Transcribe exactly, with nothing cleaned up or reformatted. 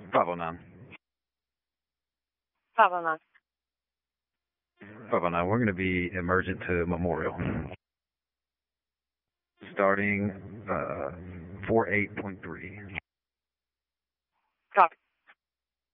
five oh nine. five oh nine. five oh nine, we're going to be emergent to Memorial. Starting uh, four eight point three.